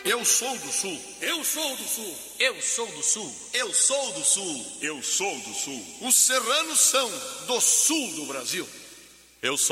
Eu sou do Sul. Eu sou do Sul. Eu sou do Sul. Eu sou do Sul. Eu sou do Sul. Os serranos são do Sul do Brasil. Eu sou